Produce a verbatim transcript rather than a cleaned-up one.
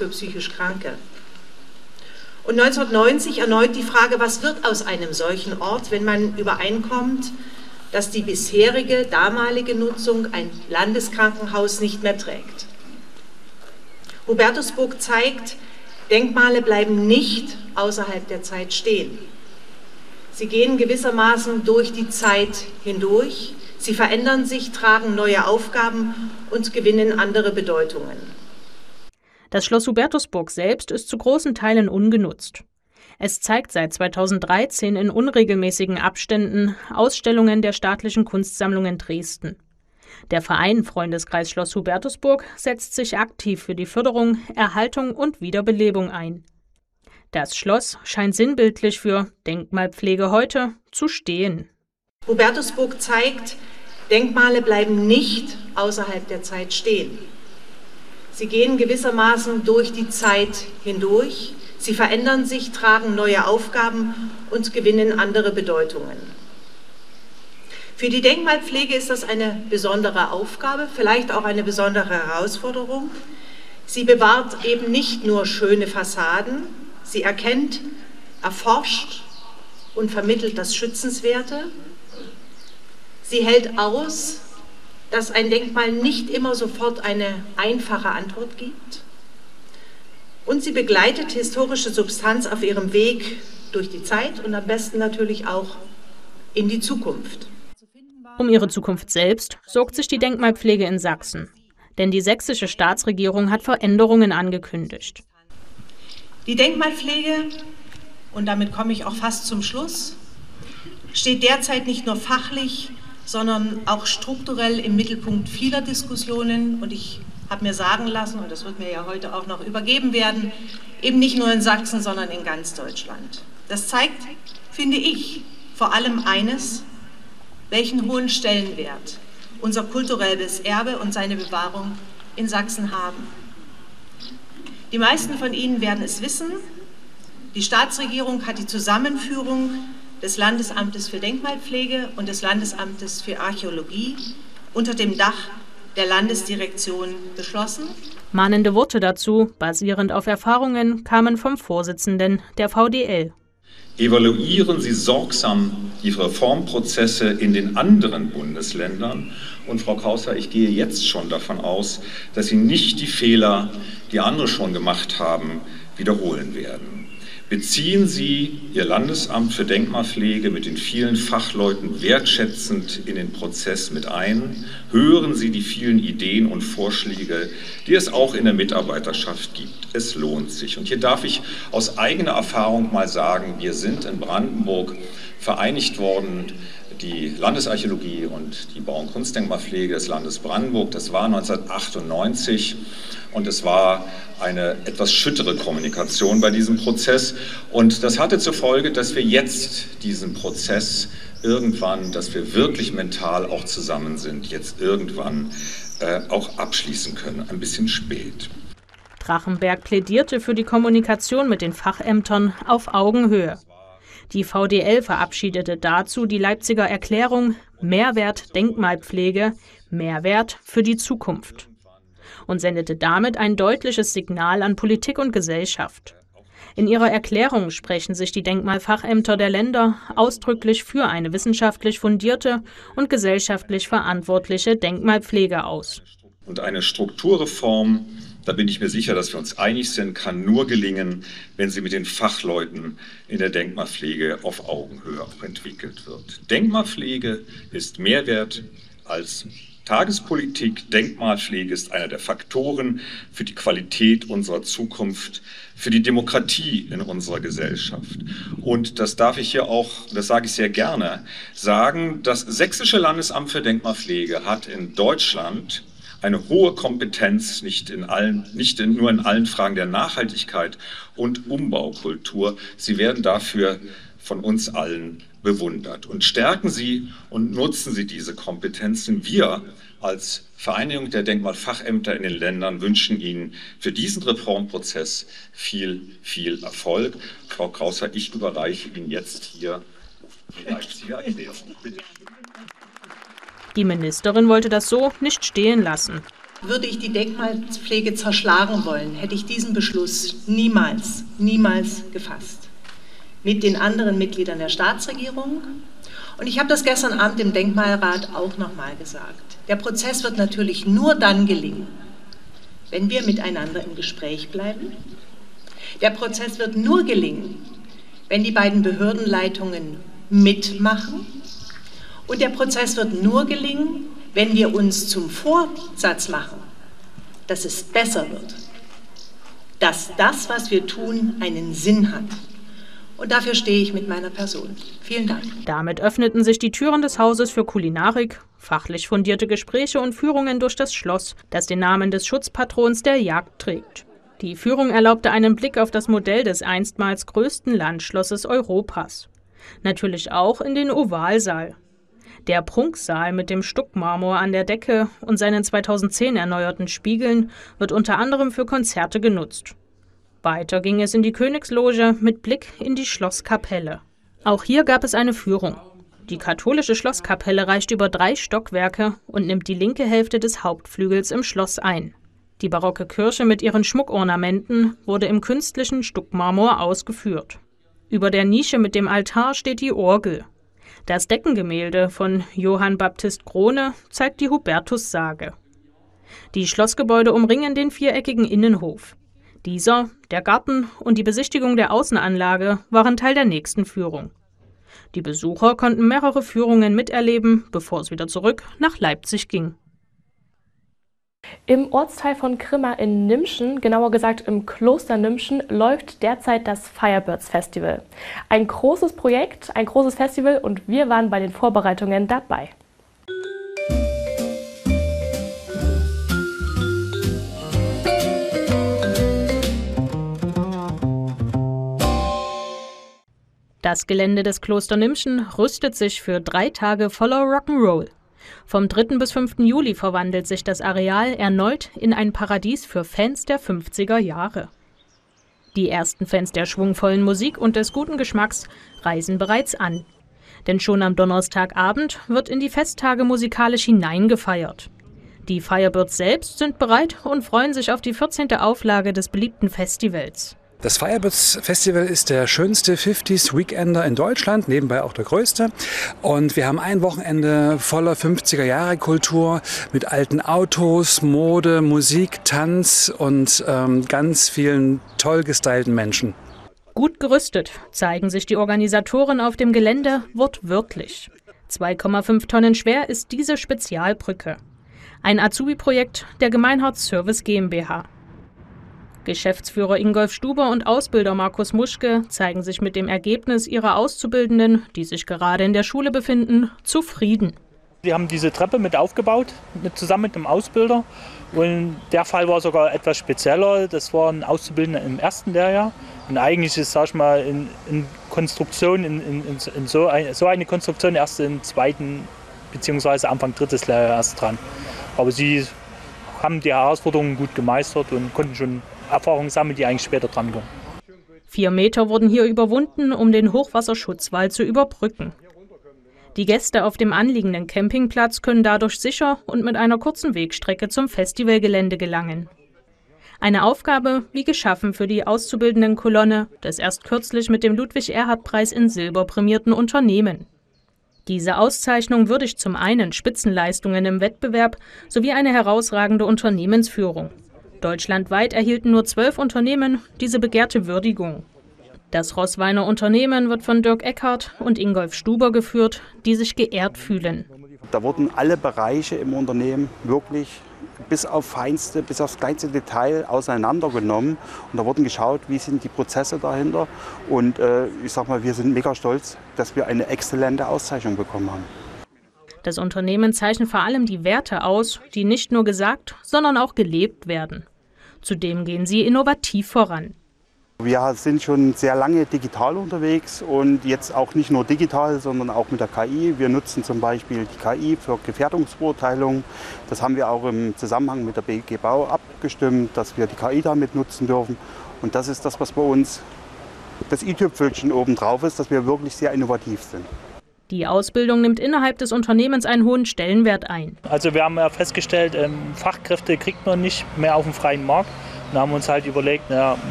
für psychisch Kranke. Und neunzehnhundertneunzig erneut die Frage, was wird aus einem solchen Ort, wenn man übereinkommt, dass die bisherige, damalige Nutzung ein Landeskrankenhaus nicht mehr trägt. Hubertusburg zeigt, Denkmale bleiben nicht außerhalb der Zeit stehen. Sie gehen gewissermaßen durch die Zeit hindurch, sie verändern sich, tragen neue Aufgaben und gewinnen andere Bedeutungen. Das Schloss Hubertusburg selbst ist zu großen Teilen ungenutzt. Es zeigt seit zweitausenddreizehn in unregelmäßigen Abständen Ausstellungen der Staatlichen Kunstsammlung in Dresden. Der Verein Freundeskreis Schloss Hubertusburg setzt sich aktiv für die Förderung, Erhaltung und Wiederbelebung ein. Das Schloss scheint sinnbildlich für Denkmalpflege heute zu stehen. Hubertusburg zeigt, Denkmale bleiben nicht außerhalb der Zeit stehen. Sie gehen gewissermaßen durch die Zeit hindurch, sie verändern sich, tragen neue Aufgaben und gewinnen andere Bedeutungen. Für die Denkmalpflege ist das eine besondere Aufgabe, vielleicht auch eine besondere Herausforderung. Sie bewahrt eben nicht nur schöne Fassaden, sie erkennt, erforscht und vermittelt das Schützenswerte. Sie hält aus, dass ein Denkmal nicht immer sofort eine einfache Antwort gibt. Und sie begleitet historische Substanz auf ihrem Weg durch die Zeit und am besten natürlich auch in die Zukunft. Um ihre Zukunft selbst sorgt sich die Denkmalpflege in Sachsen. Denn die sächsische Staatsregierung hat Veränderungen angekündigt. Die Denkmalpflege, und damit komme ich auch fast zum Schluss, steht derzeit nicht nur fachlich, sondern auch strukturell im Mittelpunkt vieler Diskussionen. Und ich habe mir sagen lassen, und das wird mir ja heute auch noch übergeben werden, eben nicht nur in Sachsen, sondern in ganz Deutschland. Das zeigt, finde ich, vor allem eines, welchen hohen Stellenwert unser kulturelles Erbe und seine Bewahrung in Sachsen haben. Die meisten von Ihnen werden es wissen, die Staatsregierung hat die Zusammenführung des Landesamtes für Denkmalpflege und des Landesamtes für Archäologie unter dem Dach der Landesdirektion beschlossen. Mahnende Worte dazu, basierend auf Erfahrungen, kamen vom Vorsitzenden der V D L. Evaluieren Sie sorgsam die Reformprozesse in den anderen Bundesländern. Und Frau Kraushaar, ich gehe jetzt schon davon aus, dass Sie nicht die Fehler, die andere schon gemacht haben, wiederholen werden. Beziehen Sie Ihr Landesamt für Denkmalpflege mit den vielen Fachleuten wertschätzend in den Prozess mit ein. Hören Sie die vielen Ideen und Vorschläge, die es auch in der Mitarbeiterschaft gibt. Es lohnt sich. Und hier darf ich aus eigener Erfahrung mal sagen, wir sind in Brandenburg vereinigt worden, die Landesarchäologie und die Bau- und Kunstdenkmalpflege des Landes Brandenburg. Das war neunzehnhundertachtundneunzig und es war eine etwas schüttere Kommunikation bei diesem Prozess. Und das hatte zur Folge, dass wir jetzt diesen Prozess irgendwann, dass wir wirklich mental auch zusammen sind, jetzt irgendwann äh, auch abschließen können. Ein bisschen spät. Drachenberg plädierte für die Kommunikation mit den Fachämtern auf Augenhöhe. Die V D L verabschiedete dazu die Leipziger Erklärung Mehrwert Denkmalpflege, Mehrwert für die Zukunft und sendete damit ein deutliches Signal an Politik und Gesellschaft. In ihrer Erklärung sprechen sich die Denkmalfachämter der Länder ausdrücklich für eine wissenschaftlich fundierte und gesellschaftlich verantwortliche Denkmalpflege aus. Und eine Strukturreform, da bin ich mir sicher, dass wir uns einig sind, kann nur gelingen, wenn sie mit den Fachleuten in der Denkmalpflege auf Augenhöhe auch entwickelt wird. Denkmalpflege ist mehr wert als Tagespolitik. Denkmalpflege ist einer der Faktoren für die Qualität unserer Zukunft, für die Demokratie in unserer Gesellschaft. Und das darf ich hier auch, das sage ich sehr gerne, sagen, das Sächsische Landesamt für Denkmalpflege hat in Deutschland eine hohe Kompetenz, nicht, in allen, nicht in, nur in allen Fragen der Nachhaltigkeit und Umbaukultur. Sie werden dafür von uns allen bewundert. Und stärken Sie und nutzen Sie diese Kompetenzen. Wir als Vereinigung der Denkmalfachämter in den Ländern wünschen Ihnen für diesen Reformprozess viel, viel Erfolg. Frau Kraushaar, ich überreiche Ihnen jetzt hier die Leipziger Erklärung. Bitte. Die Ministerin wollte das so nicht stehen lassen. würde ich die Denkmalpflege zerschlagen wollen, hätte ich diesen Beschluss niemals, niemals gefasst. Mit den anderen Mitgliedern der Staatsregierung. Und ich habe das gestern Abend im Denkmalrat auch nochmal gesagt. Der Prozess wird natürlich nur dann gelingen, wenn wir miteinander im Gespräch bleiben. Der Prozess wird nur gelingen, wenn die beiden Behördenleitungen mitmachen. Und der Prozess wird nur gelingen, wenn wir uns zum Vorsatz machen, dass es besser wird, dass das, was wir tun, einen Sinn hat. Und dafür stehe ich mit meiner Person. Vielen Dank. Damit öffneten sich die Türen des Hauses für Kulinarik, fachlich fundierte Gespräche und Führungen durch das Schloss, das den Namen des Schutzpatrons der Jagd trägt. Die Führung erlaubte einen Blick auf das Modell des einstmals größten Landschlosses Europas. Natürlich auch in den Ovalsaal. Der Prunksaal mit dem Stuckmarmor an der Decke und seinen zweitausendzehn erneuerten Spiegeln wird unter anderem für Konzerte genutzt. Weiter ging es in die Königsloge mit Blick in die Schlosskapelle. Auch hier gab es eine Führung. Die katholische Schlosskapelle reicht über drei Stockwerke und nimmt die linke Hälfte des Hauptflügels im Schloss ein. Die barocke Kirche mit ihren Schmuckornamenten wurde im künstlichen Stuckmarmor ausgeführt. Über der Nische mit dem Altar steht die Orgel. Das Deckengemälde von Johann Baptist Krone zeigt die Hubertussage. Die Schlossgebäude umringen den viereckigen Innenhof. Dieser, der Garten und die Besichtigung der Außenanlage waren Teil der nächsten Führung. Die Besucher konnten mehrere Führungen miterleben, bevor es wieder zurück nach Leipzig ging. Im Ortsteil von Grimma in Nimschen, genauer gesagt im Kloster Nimschen, läuft derzeit das Firebirds Festival. Ein großes Projekt, ein großes Festival und wir waren bei den Vorbereitungen dabei. Das Gelände des Kloster Nimschen rüstet sich für drei Tage voller Rock'n'Roll. Vom dritten bis fünften Juli verwandelt sich das Areal erneut in ein Paradies für Fans der fünfziger Jahre. Die ersten Fans der schwungvollen Musik und des guten Geschmacks reisen bereits an. Denn schon am Donnerstagabend wird in die Festtage musikalisch hineingefeiert. Die Firebirds selbst sind bereit und freuen sich auf die vierzehnte Auflage des beliebten Festivals. Das Firebirds Festival ist der schönste fünfziger Weekender in Deutschland, nebenbei auch der größte. Und wir haben ein Wochenende voller fünfziger Jahre Kultur mit alten Autos, Mode, Musik, Tanz und ähm, ganz vielen toll gestylten Menschen. Gut gerüstet zeigen sich die Organisatoren auf dem Gelände wortwörtlich. zwei Komma fünf Tonnen schwer ist diese Spezialbrücke. Ein Azubi-Projekt der Gemeinhardt Service GmbH. Geschäftsführer Ingolf Stuber und Ausbilder Markus Muschke zeigen sich mit dem Ergebnis ihrer Auszubildenden, die sich gerade in der Schule befinden, zufrieden. Wir haben diese Treppe mit aufgebaut, mit, zusammen mit einem Ausbilder. Und der Fall war sogar etwas spezieller. Das war ein Auszubildender im ersten Lehrjahr. Und eigentlich ist, sag ich mal, in, in Konstruktion, in, in, in so, ein, so eine Konstruktion erst im zweiten bzw. Anfang drittes Lehrjahr erst dran. Aber sie haben die Herausforderungen gut gemeistert und konnten schon Erfahrungen sammeln, die eigentlich später dran kommen. Vier Meter wurden hier überwunden, um den Hochwasserschutzwall zu überbrücken. Die Gäste auf dem anliegenden Campingplatz können dadurch sicher und mit einer kurzen Wegstrecke zum Festivalgelände gelangen. Eine Aufgabe wie geschaffen für die auszubildenden Kolonne des erst kürzlich mit dem Ludwig-Erhard-Preis in Silber prämierten Unternehmen. Diese Auszeichnung würdigt zum einen Spitzenleistungen im Wettbewerb sowie eine herausragende Unternehmensführung. Deutschlandweit erhielten nur zwölf Unternehmen diese begehrte Würdigung. Das Roßweiner Unternehmen wird von Dirk Eckhardt und Ingolf Stuber geführt, die sich geehrt fühlen. Da wurden alle Bereiche im Unternehmen wirklich bis auf feinste, bis aufs kleinste Detail auseinandergenommen. Und da wurden geschaut, wie sind die Prozesse dahinter. Und äh, ich sag mal, wir sind mega stolz, dass wir eine exzellente Auszeichnung bekommen haben. Das Unternehmen zeichnet vor allem die Werte aus, die nicht nur gesagt, sondern auch gelebt werden. Zudem gehen sie innovativ voran. Wir sind schon sehr lange digital unterwegs und jetzt auch nicht nur digital, sondern auch mit der K I. Wir nutzen zum Beispiel die K I für Gefährdungsbeurteilung. Das haben wir auch im Zusammenhang mit der B G Bau abgestimmt, dass wir die K I damit nutzen dürfen. Und das ist das, was bei uns das i-Tüpfelchen oben drauf ist, dass wir wirklich sehr innovativ sind. Die Ausbildung nimmt innerhalb des Unternehmens einen hohen Stellenwert ein. Also wir haben ja festgestellt, Fachkräfte kriegt man nicht mehr auf dem freien Markt. Da haben wir uns halt überlegt, na,